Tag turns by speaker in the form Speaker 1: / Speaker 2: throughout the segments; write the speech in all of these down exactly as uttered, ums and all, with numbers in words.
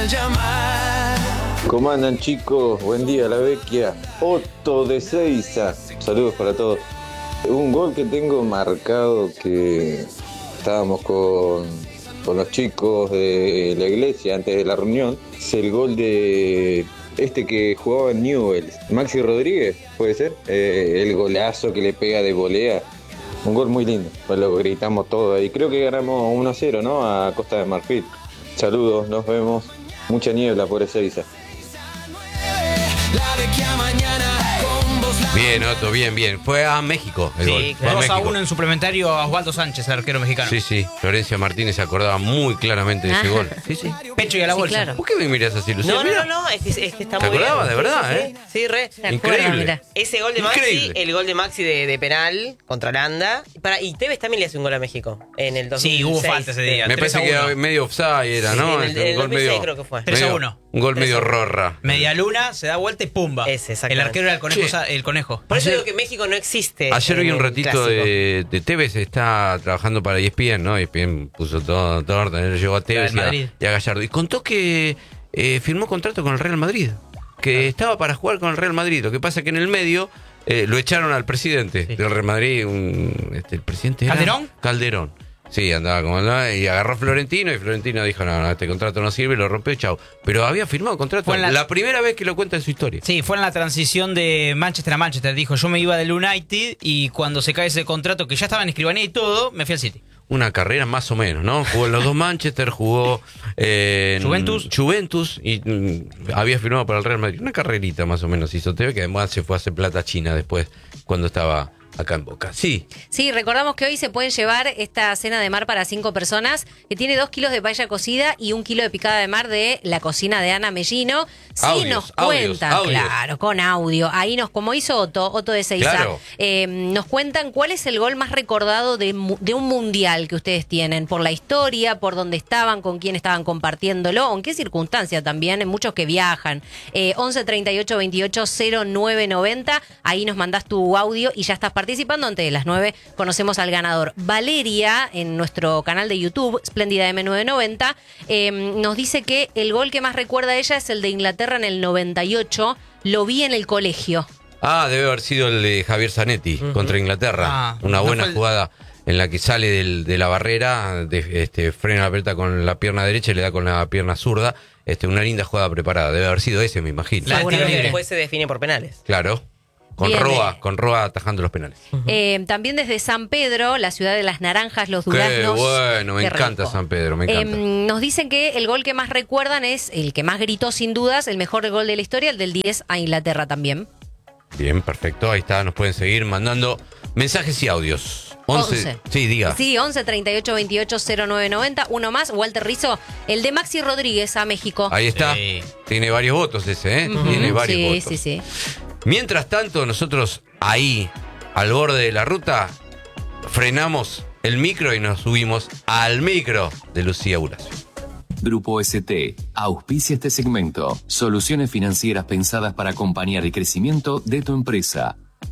Speaker 1: llamar.
Speaker 2: ¿Cómo andan, chicos? Buen día, la vecchia. Otto de Seiza. Saludos para todos. Un gol que tengo marcado que estábamos con, con los chicos de la iglesia antes de la reunión. Es el gol de este que jugaba en Newell's. Maxi Rodríguez, ¿puede ser? Eh, el golazo que le pega de volea. Un gol muy lindo. Pues lo gritamos todo ahí. Creo que ganamos uno a cero, ¿no? A Costa de Marfil. Saludos, nos vemos. Mucha niebla por Ezeiza.
Speaker 3: Bien, Otto, bien, bien. Fue a México el gol.
Speaker 4: Sí,
Speaker 3: Fue a
Speaker 4: dos a
Speaker 3: México.
Speaker 4: uno en suplementario a Osvaldo Sánchez, el arquero mexicano.
Speaker 3: Sí, sí. Florencia Martínez se acordaba muy claramente de ese
Speaker 5: Ah.
Speaker 3: gol. Sí, sí.
Speaker 4: Pecho y a la
Speaker 5: Sí,
Speaker 4: bolsa.
Speaker 5: claro.
Speaker 3: ¿Por qué me miras así, Lucía?
Speaker 6: No, no,
Speaker 3: Mira.
Speaker 6: no, no, es que, es que está
Speaker 3: ¿Te
Speaker 6: muy bien.
Speaker 3: acordabas? De verdad,
Speaker 6: Sí, sí,
Speaker 3: ¿eh?
Speaker 6: Sí, sí, re.
Speaker 5: ¿Se acuerdan?
Speaker 3: Increíble.
Speaker 5: Mirá.
Speaker 6: Ese gol de Maxi,
Speaker 3: Increíble.
Speaker 6: el gol de Maxi de, de penal contra Holanda. Para, y Tevez también le hace un gol a México en el dos mil seis.
Speaker 4: Sí, hubo falta ese día.
Speaker 3: Me
Speaker 4: tres
Speaker 3: parece
Speaker 4: a uno.
Speaker 3: que medio offside era,
Speaker 6: Sí,
Speaker 3: ¿no?
Speaker 6: en el-
Speaker 3: Es
Speaker 6: en el
Speaker 3: un gol
Speaker 6: dos mil seis
Speaker 3: medio,
Speaker 6: creo que fue.
Speaker 4: tres a
Speaker 3: medio-
Speaker 4: uno.
Speaker 3: Un gol
Speaker 6: tres a
Speaker 3: medio
Speaker 6: uno.
Speaker 3: rorra.
Speaker 4: Media luna, se da vuelta y pumba.
Speaker 6: Ese, exactamente.
Speaker 4: El arquero era el conejo.
Speaker 3: Che.
Speaker 4: Sa- el conejo.
Speaker 6: Por eso
Speaker 3: Ayer-
Speaker 6: digo que México no existe.
Speaker 3: Ayer
Speaker 6: en
Speaker 3: vi un
Speaker 6: el
Speaker 3: ratito
Speaker 6: clásico.
Speaker 3: de, de Tevez, está trabajando para E S P N, ¿no? E S P N puso todo, todo orden, él llegó a Tevez y
Speaker 4: del
Speaker 3: a,
Speaker 4: Madrid.
Speaker 3: y a Gallardo. Y contó que eh, firmó contrato con el Real Madrid, que estaba para jugar con el Real Madrid. Lo que pasa que en el medio eh, lo echaron al presidente
Speaker 4: Sí.
Speaker 3: del Real Madrid, un, este, el presidente era
Speaker 4: ¿Calderón?
Speaker 3: Calderón. Sí, andaba como andaba y agarró a Florentino y Florentino dijo, no, no, este contrato no sirve, lo rompió y chau. Pero había firmado contrato,
Speaker 4: Fue en
Speaker 3: la...
Speaker 4: la-
Speaker 3: primera vez que lo cuenta en su historia.
Speaker 4: Sí, fue en la transición de Manchester a Manchester. Dijo, yo me iba del United y cuando se cae ese contrato, que ya estaba en escribanía y todo, me fui al City.
Speaker 3: Una carrera más o menos, ¿no? Jugó en los dos Manchester, jugó eh, en
Speaker 4: Juventus.
Speaker 3: Juventus y mm, había firmado para el Real Madrid. Una carrerita más o menos hizo Tevez, que además se fue a hacer plata china después cuando estaba acá en Boca. Sí,
Speaker 5: Sí, recordamos que hoy se pueden llevar esta cena de mar para cinco personas, que tiene dos kilos de paella cocida y un kilo de picada de mar de la cocina de Ana Mellino. Sí,
Speaker 3: Audios,
Speaker 5: nos
Speaker 3: audios,
Speaker 5: cuentan,
Speaker 3: audios.
Speaker 5: claro, con audio. Ahí nos, como hizo Otto, Otto de Seiza,
Speaker 3: Claro.
Speaker 5: eh, nos cuentan cuál es el gol más recordado de, mu- de un mundial que ustedes tienen, por la historia, por dónde estaban, con quién estaban compartiéndolo, o en qué circunstancia también, en muchos que viajan. Eh, once treinta y ocho veintiocho cero nueve noventa, ahí nos mandás tu audio y ya estás participando. Antes de las nueve conocemos al ganador. Valeria, en nuestro canal de YouTube, Espléndida M novecientos noventa, eh, nos dice que el gol que más recuerda a ella es el de Inglaterra en el noventa y ocho. Lo vi en el colegio.
Speaker 3: ah, debe haber sido el de Javier Zanetti contra Inglaterra.
Speaker 4: Ah,
Speaker 3: Una
Speaker 4: no
Speaker 3: buena
Speaker 4: fue el-
Speaker 3: jugada en la que sale del- de la barrera, de, este, frena la pelota con la pierna derecha y le da con la pierna zurda. Este, una linda jugada preparada. Debe haber sido ese, me imagino.
Speaker 4: La
Speaker 6: Creo
Speaker 4: tiro
Speaker 6: que
Speaker 4: libre.
Speaker 6: después se define por penales.
Speaker 3: Claro. Con
Speaker 5: Bien.
Speaker 3: Roa, con Roa atajando los penales.
Speaker 5: Eh, también desde San Pedro, la ciudad de las naranjas, los
Speaker 3: Qué
Speaker 5: duraznos.
Speaker 3: bueno, me
Speaker 5: Qué
Speaker 3: encanta
Speaker 5: rico.
Speaker 3: San Pedro, me encanta.
Speaker 5: Eh, nos dicen que el gol que más recuerdan es el que más gritó sin dudas, el mejor gol de la historia, el del diez a Inglaterra también.
Speaker 3: Bien, perfecto. Ahí está, nos pueden seguir mandando mensajes y audios. once.
Speaker 5: once.
Speaker 3: Sí, diga.
Speaker 5: Sí, once treinta y ocho veintiocho cero nueve noventa. Uno más, Walter Rizzo, el de Maxi Rodríguez a México.
Speaker 3: Ahí está.
Speaker 4: Sí.
Speaker 3: Tiene varios votos ese, ¿eh?
Speaker 5: Ujú.
Speaker 3: Tiene varios
Speaker 5: sí,
Speaker 3: votos.
Speaker 5: sí, sí.
Speaker 3: Mientras tanto, nosotros ahí, al borde de la ruta, frenamos el micro y nos subimos al micro de Lucía Uracio.
Speaker 7: Grupo S T auspicia este segmento. Soluciones financieras pensadas para acompañar el crecimiento de tu empresa.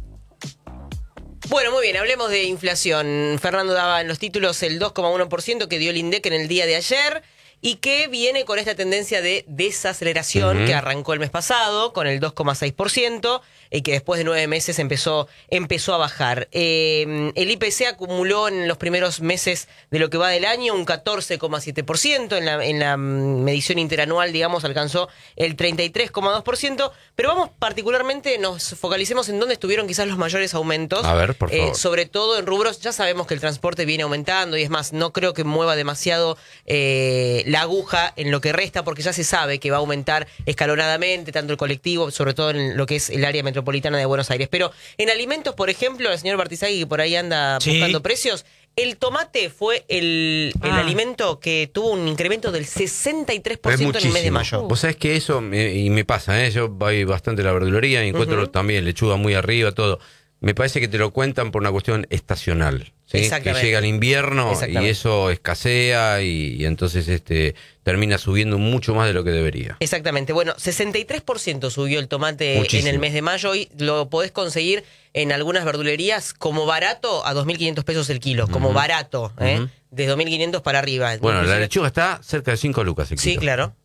Speaker 6: Bueno, muy bien, hablemos de inflación. Fernando daba en los títulos el dos coma uno por ciento que dio el INDEC en el día de ayer y que viene con esta tendencia de desaceleración
Speaker 3: Ujú.
Speaker 6: que arrancó el mes pasado con el dos coma seis por ciento y que después de nueve meses empezó, empezó a bajar. Eh, el I P C acumuló en los primeros meses de lo que va del año un catorce coma siete por ciento, en la, en la mm, medición interanual, digamos, alcanzó el treinta y tres coma dos por ciento, pero vamos particularmente, nos focalicemos en dónde estuvieron quizás los mayores aumentos.
Speaker 3: A ver, por
Speaker 6: Eh,
Speaker 3: favor.
Speaker 6: sobre todo en rubros, ya sabemos que el transporte viene aumentando y es más, no creo que mueva demasiado eh, la aguja en lo que resta porque ya se sabe que va a aumentar escalonadamente tanto el colectivo, sobre todo en lo que es el área metropolitana de Buenos Aires. Pero en alimentos, por ejemplo, el señor Bartizagui que por ahí anda
Speaker 4: Sí.
Speaker 6: buscando precios, el tomate fue el, el
Speaker 4: Ah.
Speaker 6: alimento que tuvo un incremento del sesenta y tres por
Speaker 3: Es
Speaker 6: ciento en el mes de
Speaker 3: muchísimo.
Speaker 6: mayo.
Speaker 3: Vos sabés que eso, me- y me pasa, ¿eh? Yo voy bastante a la verdulería y encuentro
Speaker 6: Ujú.
Speaker 3: también lechuga muy arriba, todo. Me parece que te lo cuentan por una cuestión estacional. ¿sí? Que
Speaker 6: Exactamente.
Speaker 3: llega el invierno y
Speaker 6: Exactamente.
Speaker 3: eso escasea y, y entonces este termina subiendo mucho más de lo que debería.
Speaker 6: Exactamente. Bueno, sesenta y tres por ciento subió el tomate
Speaker 3: Muchísimo.
Speaker 6: en el mes de mayo y lo podés conseguir en algunas verdulerías como barato a dos mil quinientos pesos el kilo, como
Speaker 3: Ujú.
Speaker 6: barato, ¿eh?
Speaker 3: Ujú.
Speaker 6: de dos mil quinientos para arriba.
Speaker 3: Bueno, la
Speaker 6: Inclusive-
Speaker 3: lechuga está cerca de cinco lucas el
Speaker 6: Sí,
Speaker 3: kilo.
Speaker 6: claro.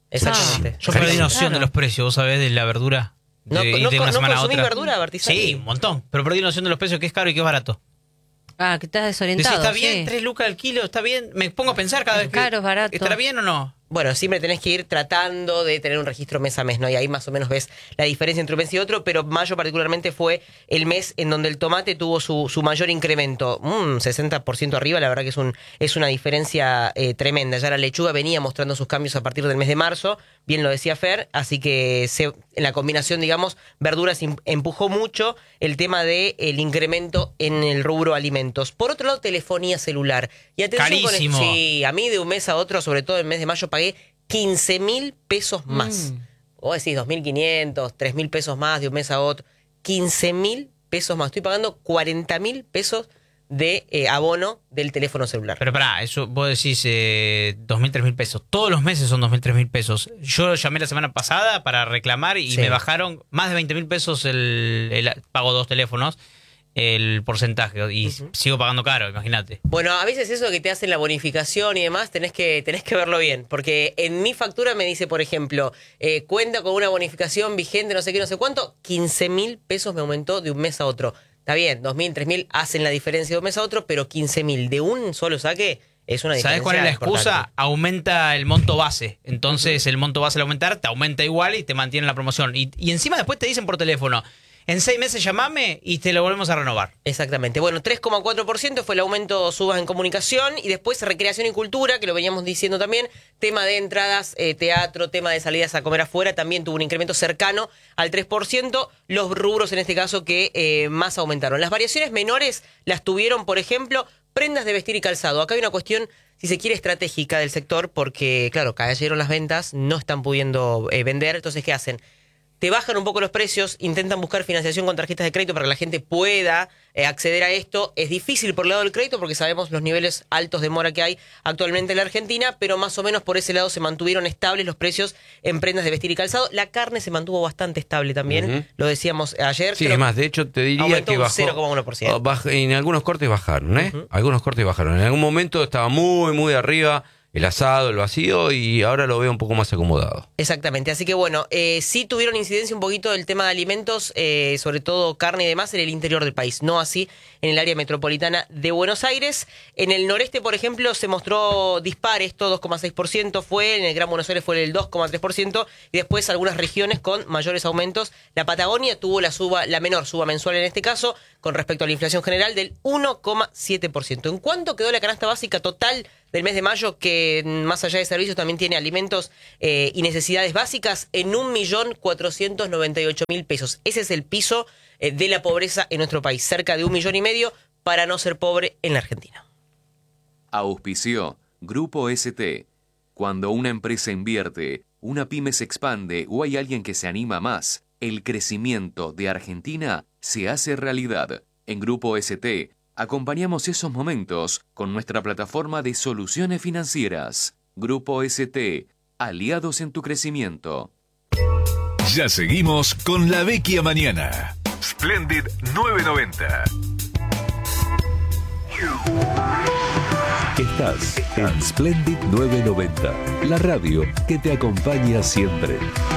Speaker 6: Exactamente.
Speaker 4: Yo perdí
Speaker 6: Carísimo.
Speaker 4: noción de los precios, vos sabés, de la verdura.
Speaker 6: ¿No,
Speaker 4: de,
Speaker 6: no,
Speaker 4: de una
Speaker 6: no
Speaker 4: semana a
Speaker 6: consumís
Speaker 4: otra.
Speaker 6: verdura, Bartizani?
Speaker 4: Sí, un montón. Pero perdí noción de los precios, que es caro y que es barato.
Speaker 5: Ah, que estás
Speaker 4: Decís,
Speaker 5: desorientado.
Speaker 4: está bien,
Speaker 5: sí.
Speaker 4: tres lucas al kilo, está bien. Me pongo a pensar cada vez que...
Speaker 5: Caro, es barato.
Speaker 4: ¿Estará bien o no?
Speaker 6: Bueno, siempre tenés que ir tratando de tener un registro mes a mes, ¿no? Y ahí más o menos ves la diferencia entre un mes y otro, pero mayo particularmente fue el mes en donde el tomate tuvo su, su mayor incremento, un sesenta por ciento arriba, la verdad que es un es una diferencia eh, tremenda. Ya la lechuga venía mostrando sus cambios a partir del mes de marzo, bien lo decía Fer, así que se, en la combinación, digamos, verduras im- empujó mucho el tema del el incremento en el rubro alimentos. Por otro lado, telefonía celular. Y atención
Speaker 4: Carísimo.
Speaker 6: con esto, sí, a mí de un mes a otro, sobre todo en el mes de mayo, pagué quince mil pesos más.
Speaker 5: Mm.
Speaker 6: Vos decís dos mil quinientos, tres mil pesos más de un mes a otro. quince mil pesos más. Estoy pagando cuarenta mil pesos de eh, abono del teléfono celular.
Speaker 4: Pero pará, eso vos decís eh, dos mil, tres mil pesos. Todos los meses son dos mil, tres mil pesos. Yo llamé la semana pasada para reclamar y
Speaker 6: Sí.
Speaker 4: me bajaron más de veinte mil pesos el, el... Pago dos teléfonos, el porcentaje. Y
Speaker 6: Ujú.
Speaker 4: sigo pagando caro, imagínate.
Speaker 6: Bueno, a veces eso que te hacen la bonificación y demás, tenés que, tenés que verlo bien. Porque en mi factura me dice, por ejemplo, eh, cuenta con una bonificación vigente, no sé qué, no sé cuánto, quince mil pesos me aumentó de un mes a otro. Está bien, dos mil, tres mil hacen la diferencia de un mes a otro, pero quince mil de un solo saque es una diferencia.
Speaker 4: ¿Sabés cuál es la excusa?
Speaker 6: importante.
Speaker 4: Aumenta el monto base. Entonces el monto base al aumentar te aumenta igual y te mantiene la promoción. Y, y encima después te dicen por teléfono, en seis meses llamame y te lo volvemos a renovar.
Speaker 6: Exactamente. Bueno, tres coma cuatro por ciento fue el aumento subas en comunicación y después recreación y cultura, que lo veníamos diciendo también, tema de entradas, eh, teatro, tema de salidas a comer afuera, también tuvo un incremento cercano al tres por ciento, los rubros en este caso que eh, más aumentaron. Las variaciones menores las tuvieron, por ejemplo, prendas de vestir y calzado. Acá hay una cuestión, si se quiere, estratégica del sector, porque, claro, cayeron las ventas, no están pudiendo eh, vender, entonces, ¿qué hacen? Te bajan un poco los precios, intentan buscar financiación con tarjetas de crédito para que la gente pueda eh, acceder a esto. Es difícil por el lado del crédito porque sabemos los niveles altos de mora que hay actualmente en la Argentina, pero más o menos por ese lado se mantuvieron estables los precios en prendas de vestir y calzado. La carne se mantuvo bastante estable también,
Speaker 3: Ujú.
Speaker 6: lo decíamos ayer.
Speaker 3: Sí,
Speaker 6: Creo-
Speaker 3: es más, de hecho te diría
Speaker 6: aumentó
Speaker 3: que
Speaker 6: un
Speaker 3: bajó.
Speaker 6: cero coma uno por ciento.
Speaker 3: oh, baj- en algunos cortes bajaron, ¿eh?
Speaker 6: Ujú.
Speaker 3: Algunos cortes bajaron. En algún momento estaba muy, muy arriba el asado, el vacío, y ahora lo veo un poco más acomodado.
Speaker 6: Exactamente, así que bueno, eh, sí tuvieron incidencia un poquito del tema de alimentos, eh, sobre todo carne y demás, en el interior del país, no así en el área metropolitana de Buenos Aires. En el noreste, por ejemplo, se mostró dispar esto, dos coma seis por ciento fue, en el Gran Buenos Aires fue el dos coma tres por ciento, y después algunas regiones con mayores aumentos. La Patagonia tuvo la suba, la menor suba mensual en este caso, con respecto a la inflación general del uno coma siete por ciento. ¿En cuánto quedó la canasta básica total del mes de mayo, que más allá de servicios también tiene alimentos eh, y necesidades básicas, en un millón cuatrocientos noventa y ocho mil pesos? Ese es el piso eh, de la pobreza en nuestro país, cerca de un millón y medio para no ser pobre en la Argentina.
Speaker 7: Auspició Grupo S T. Cuando una empresa invierte, una pyme se expande o hay alguien que se anima más, el crecimiento de Argentina se hace realidad. En Grupo S T acompañamos esos momentos con nuestra plataforma de soluciones financieras. Grupo S T, aliados en tu crecimiento.
Speaker 1: Ya seguimos con La Vecchia Mañana. Splendid nueve noventa.
Speaker 8: Estás en Splendid nueve noventa, la radio que te acompaña siempre.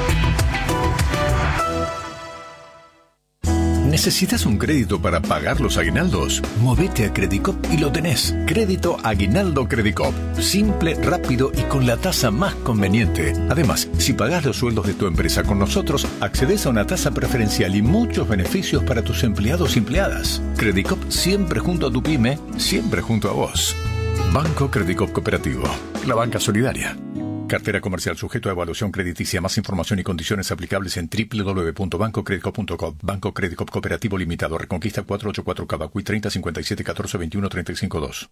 Speaker 1: ¿Necesitas un crédito para pagar los aguinaldos? Movete a Credicop y lo tenés. Crédito Aguinaldo Credicop. Simple, rápido y con la tasa más conveniente. Además, si pagás los sueldos de tu empresa con nosotros, accedes a una tasa preferencial y muchos beneficios para tus empleados y empleadas. Credicop siempre junto a tu pyme, siempre junto a vos. Banco Credicop Cooperativo. La banca solidaria. Cartera comercial sujeto a evaluación crediticia. Más información y condiciones aplicables en doble u doble u doble u punto banco credicop punto com. Banco Credicop Cooperativo Limitado. Reconquista cuatrocientos ochenta y cuatro Cavacuy treinta cincuenta y siete catorce veintiuno treinta y cinco dos.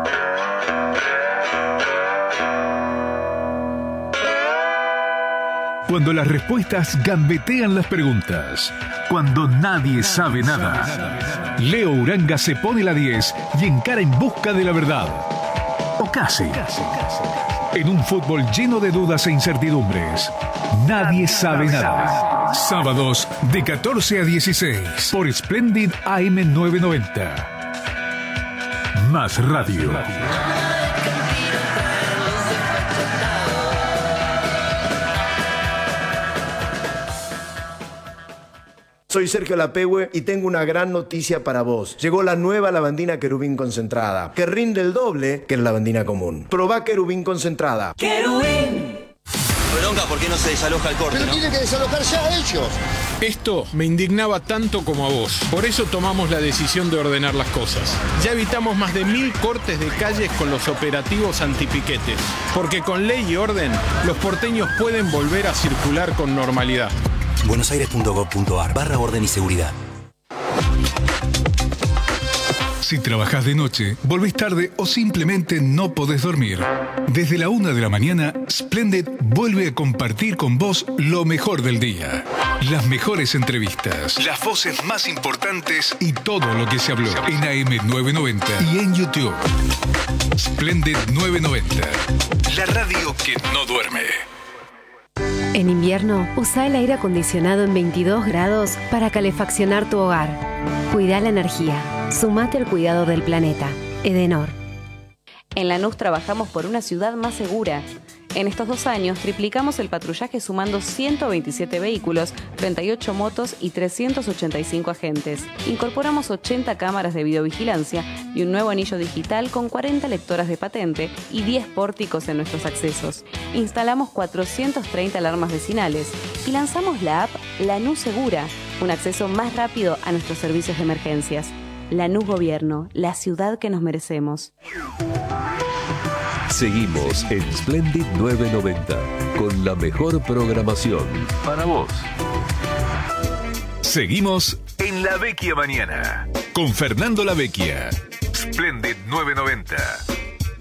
Speaker 9: Cuando las respuestas gambetean las preguntas. Cuando nadie sabe nada. Leo Uranga se pone la diez y encara en busca de la verdad. O casi. En un fútbol lleno de dudas e incertidumbres, nadie sabe nada. Sábados de catorce a dieciséis por Splendid A M novecientos noventa. Más radio.
Speaker 10: Soy Sergio Lapehue y tengo una gran noticia para vos. Llegó la nueva lavandina Querubín concentrada, que rinde el doble que la lavandina común. Probá Querubín concentrada.
Speaker 11: ¡Querubín! Bronca, ¿por qué no se desaloja el corte? Pero
Speaker 12: no tiene que desalojar ya ellos.
Speaker 13: Esto me indignaba tanto como a vos. Por eso tomamos la decisión de ordenar las cosas. Ya evitamos más de mil cortes de calles con los operativos antipiquetes. Porque con ley y orden, los porteños pueden volver a circular con normalidad.
Speaker 14: buenosaires.gov.ar barra orden y seguridad.
Speaker 9: Si trabajás de noche, volvés tarde o simplemente no podés dormir. Desde la una de la mañana, Splendid vuelve a compartir con vos lo mejor del día. Las mejores entrevistas, las voces más importantes y todo lo que se habló en A M novecientos noventa y en YouTube. Splendid novecientos noventa, la radio que no duerme.
Speaker 15: En invierno, usa el aire acondicionado en veintidós grados para calefaccionar tu hogar. Cuida la energía. Sumate al cuidado del planeta. Edenor.
Speaker 16: En Lanús trabajamos por una ciudad más segura. En estos dos años triplicamos el patrullaje sumando ciento veintisiete vehículos, treinta y ocho motos y trescientos ochenta y cinco agentes. Incorporamos ochenta cámaras de videovigilancia y un nuevo anillo digital con cuarenta lectoras de patente y diez pórticos en nuestros accesos. Instalamos cuatrocientas treinta alarmas vecinales y lanzamos la app Lanús Segura, un acceso más rápido a nuestros servicios de emergencias. Lanús Gobierno, la ciudad que nos merecemos.
Speaker 8: Seguimos en Splendid novecientos noventa con la mejor programación para vos.
Speaker 9: Seguimos en La Vecchia Mañana con Fernando La Vecchia. Splendid novecientos noventa.